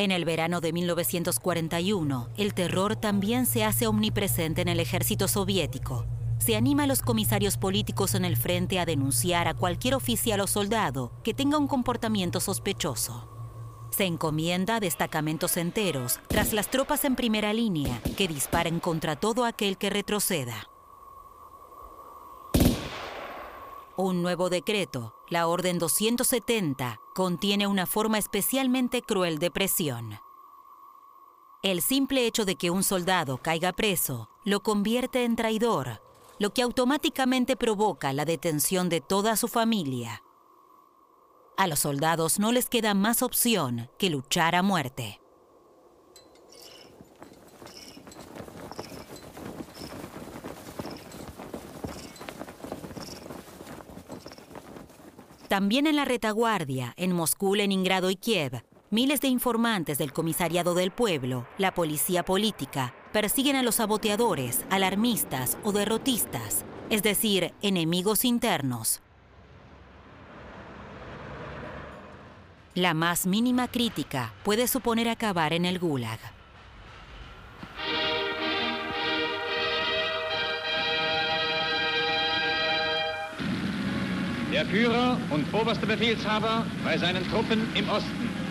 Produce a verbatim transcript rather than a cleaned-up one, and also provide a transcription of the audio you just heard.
En el verano de mil novecientos cuarenta y uno, el terror también se hace omnipresente en el ejército soviético. Se anima a los comisarios políticos en el frente a denunciar a cualquier oficial o soldado que tenga un comportamiento sospechoso. Se encomienda a destacamentos enteros, tras las tropas en primera línea, que disparen contra todo aquel que retroceda. Un nuevo decreto, la Orden doscientos setenta, contiene una forma especialmente cruel de presión. El simple hecho de que un soldado caiga preso lo convierte en traidor, lo que automáticamente provoca la detención de toda su familia. A los soldados no les queda más opción que luchar a muerte. También en la retaguardia, en Moscú, Leningrado y Kiev, miles de informantes del Comisariado del Pueblo, la policía política, persiguen a los saboteadores, alarmistas o derrotistas, es decir, enemigos internos. La más mínima crítica puede suponer acabar en el Gulag. Der Führer und oberste Befehlshaber bei seinen Truppen im Osten.